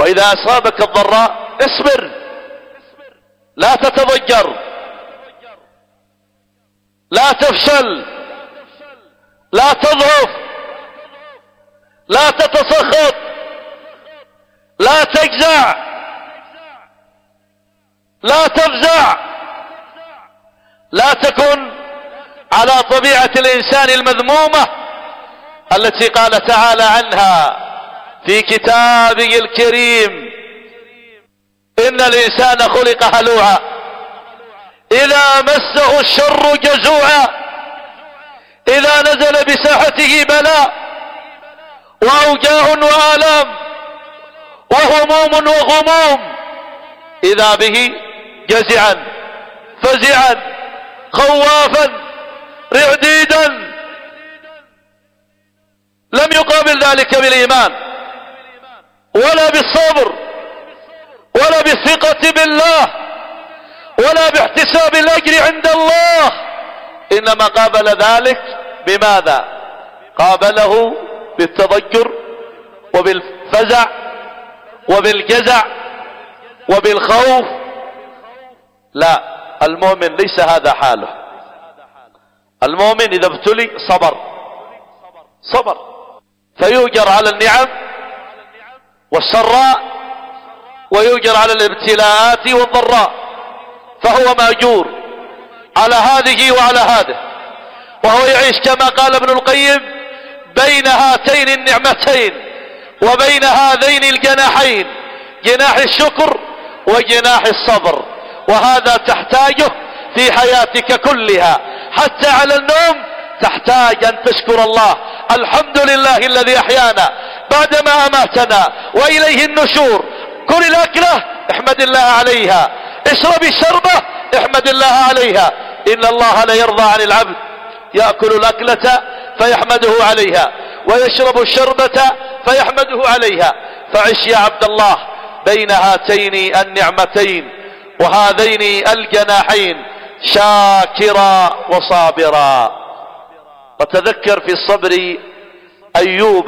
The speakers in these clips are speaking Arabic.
وإذا أصابك الضراء اصبر، لا تتضجر، لا تفشل، لا تضعف، لا تتسخط، لا تجزع، لا تفزع، لا تكن على طبيعة الإنسان المذمومة التي قال تعالى عنها في كتابه الكريم: إن الإنسان خلق هلوعا إذا مسه الشر جزوعا، إذا نزل بساحته بلاء وأوجاع وآلام وهموم وغموم إذا به جزعا فزعا خوافا رعديدا. لم يقابل ذلك بالإيمان ولا بالصبر ولا بالثقة بالله ولا باحتساب الأجر عند الله، إنما قابل ذلك بماذا؟ قابله بالتضجر وبالفزع وبالجزع وبالخوف. لا، المؤمن ليس هذا حاله. المؤمن إذا ابتلي صبر فيؤجر على النعم والسراء ويؤجر على الابتلاءات والضراء، فهو مأجور على هذه وعلى هذا، وهو يعيش كما قال ابن القيم بين هاتين النعمتين وبين هذين الجناحين، جناح الشكر وجناح الصبر، وهذا تحتاجه في حياتك كلها. حتى على النوم تحتاج أن تشكر الله: الحمد لله الذي أحيانا بعدما أماتنا وإليه النشور. كل الأكلة احمد الله عليها، اشرب الشربة احمد الله عليها. إن الله لا يرضى عن العبد يأكل الأكلة فيحمده عليها ويشرب الشربة فيحمده عليها. فعش يا عبد الله بين هاتين النعمتين وهذين الجناحين شاكرا وصابرا. وتذكر في الصبر أيوب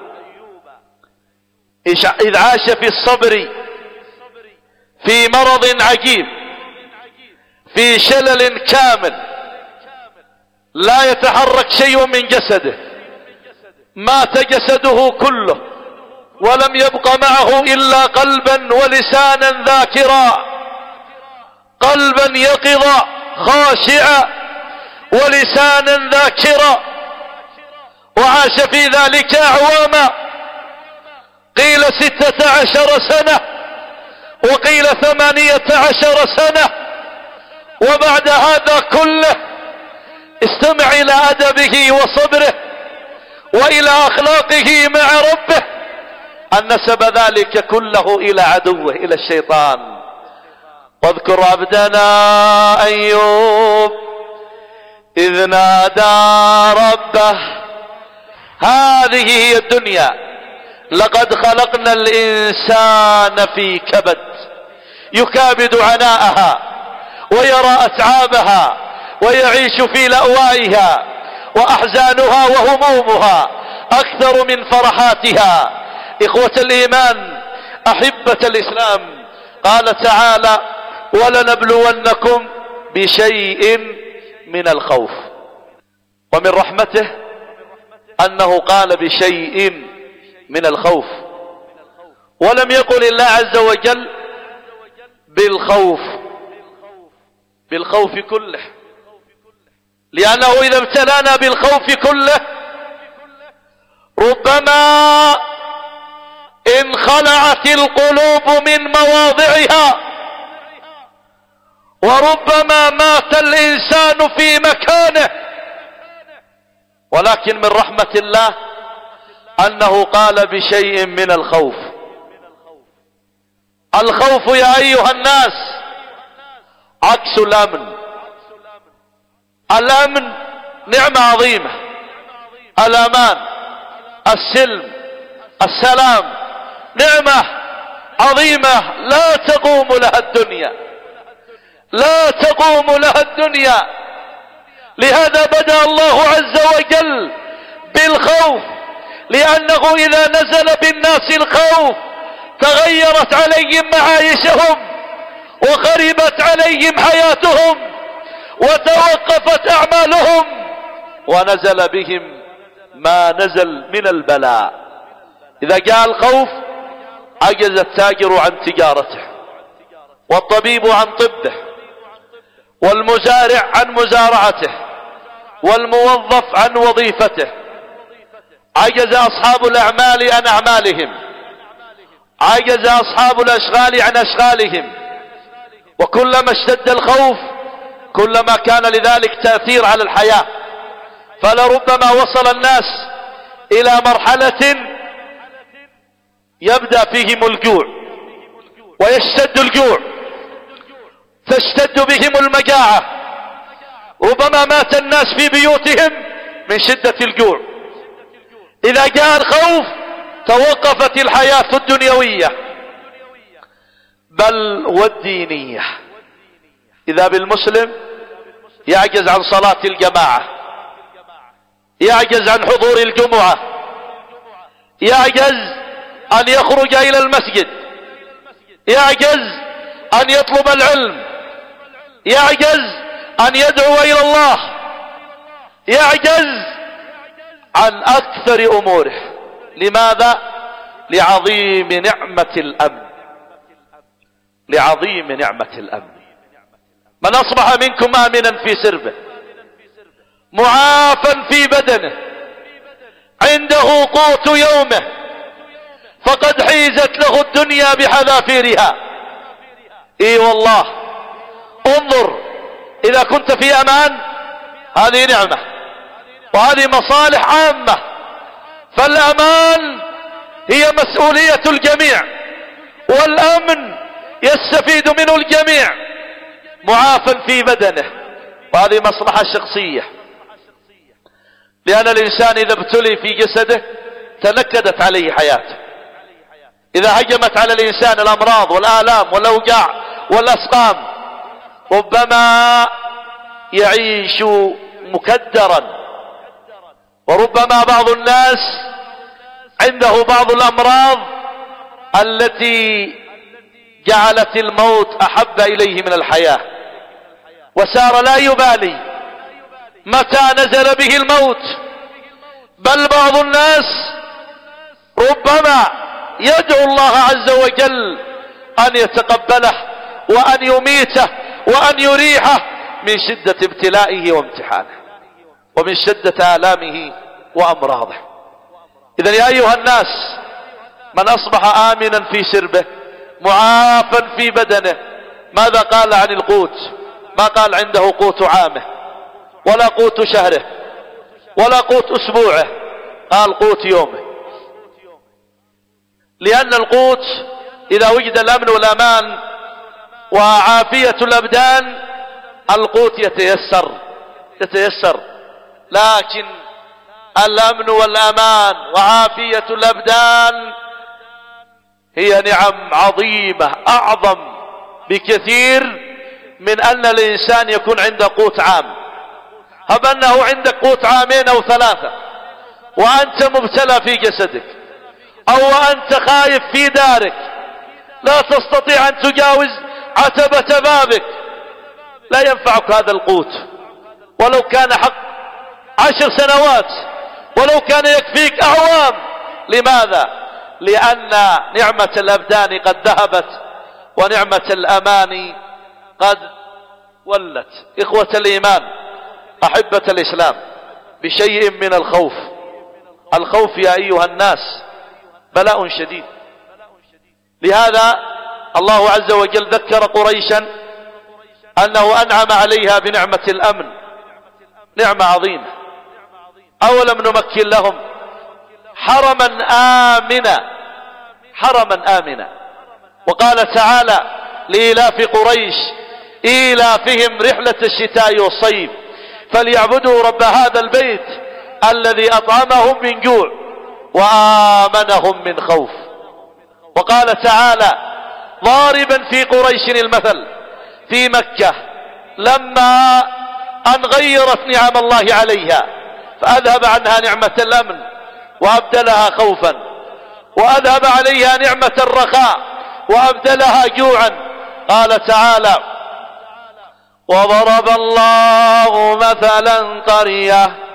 إذ عاش في الصبر في مرض عجيب، في شلل كامل، لا يتحرك شيء من جسده، مات جسده كله ولم يبق معه إلا قلبا ولسانا ذاكرا، قلبا يقظا خاشعا ولسانا ذاكرا. وعاش في ذلك أعواما، قيل 16 سنة وقيل 18 سنة. وبعد هذا كله استمع إلى أدبه وصبره وإلى أخلاقه مع ربه، أن نسب ذلك كله إلى عدوه، إلى الشيطان. واذكر عبدنا أيوب إذ نادى ربه. هذه هي الدنيا، لقد خلقنا الإنسان في كبد، يكابد عناءها ويرى أتعابها ويعيش في لأوائها، وأحزانها وهمومها أكثر من فرحاتها. إخوة الإيمان، أحبة الإسلام، قال تعالى: ولنبلونكم بشيء من الخوف. ومن رحمته أنه قال بشيء من الخوف، ولم يقل الله عز وجل بالخوف، بالخوف كله، لأنه إذا ابتلانا بالخوف كله ربما انخلعت القلوب من مواضعها، وربما مات الإنسان في مكانه. ولكن من رحمة الله أنه قال بشيء من الخوف. الخوف يا أيها الناس عكس الأمن. الأمن نعمة عظيمة، الأمان، السلم، السلام نعمة عظيمة لا تقوم لها الدنيا، لا تقوم لها الدنيا. لهذا بدأ الله عز وجل بالخوف، لأنه إذا نزل بالناس الخوف تغيرت عليهم معايشهم وخربت عليهم حياتهم وتوقفت أعمالهم ونزل بهم ما نزل من البلاء. إذا جاء الخوف عجز التاجر عن تجارته، والطبيب عن طبه، والمزارع عن مزارعته، والموظف عن وظيفته، عجز أصحاب الأعمال عن أعمالهم، عجز أصحاب الأشغال عن أشغالهم. وكلما اشتد الخوف كلما كان لذلك تأثير على الحياة، فلربما وصل الناس إلى مرحلة يبدأ فيهم الجوع ويشتد الجوع، تشتد بهم المجاعة، ربما مات الناس في بيوتهم من شدة الجوع. إذا جاء الخوف توقفت الحياة الدنيوية بل والدينية. إذا بالمسلم يعجز عن صلاة الجماعة، يعجز عن حضور الجمعة، يعجز أن يخرج إلى المسجد، يعجز أن يطلب العلم، يعجز أن يدعو إلى الله، يعجز عن أكثر أموره. لماذا؟ لعظيم نعمة الأمن، لعظيم نعمة الأمن. من أصبح منكم آمنا في سربه معافا في بدنه عنده قوت يومه فقد حيزت له الدنيا بحذافيرها. اي والله، انظر، إذا كنت في أمان هذه نعمة وهذه مصالح عامة، فالأمان هي مسؤولية الجميع والأمن يستفيد منه الجميع. معافا في بدنه وهذه مصلحة شخصية، لأن الإنسان إذا ابتلي في جسده تنكدت عليه حياته. إذا هجمت على الإنسان الأمراض والآلام والأوجاع والأسقام ربما يعيش مكدرا، وربما بعض الناس عنده بعض الأمراض التي جعلت الموت أحب إليه من الحياة، وسار لا يبالي متى نزل به الموت. بل بعض الناس ربما يدعو الله عز وجل أن يتقبله وأن يميته وأن يريحه من شدة ابتلائه وامتحانه ومن شدة آلامه وأمراضه. إذن يا أيها الناس، من أصبح آمنا في سربه معافا في بدنه، ماذا قال عن القوت؟ ما قال عنده قوت عامه ولا قوت شهره ولا قوت أسبوعه، قال قوت يومه. لأن القوت إذا وجد الأمن والأمان وعافية الأبدان القوت يتيسر، لكن الأمن والأمان وعافية الأبدان هي نعم عظيمة أعظم بكثير من أن الإنسان يكون عنده قوت عام. هب أنه عندك قوت عامين أو ثلاثة وأنت مبتلى في جسدك، أو أنت خايف في دارك لا تستطيع أن تجاوز عتبة بابك، لا ينفعك هذا القوت ولو كان حق 10 سنوات، ولو كان يكفيك أعوام. لماذا؟ لأن نعمة الأبدان قد ذهبت ونعمة الأمان قد ولت. إخوة الإيمان، أحبة الإسلام، بشيء من الخوف. الخوف يا أيها الناس بلاء شديد. لهذا الله عز وجل ذكر قريشا أنه أنعم عليها بنعمة الأمن، نعمة عظيمة. أولم نمكن لهم حرما آمنا. وقال تعالى لإيلاف قريش إيلافهم رحلة الشتاء والصيف فليعبدوا رب هذا البيت الذي أطعمهم من جوع وآمنهم من خوف. وقال تعالى ضاربا في قريش المثل في مكة لما أن غيرت نعم الله عليها فأذهب عنها نعمة الأمن وأبدلها خوفا. وأذهب عليها نعمة الرخاء وأبدلها جوعا. قال تعالى: وضرب الله مثلا قرية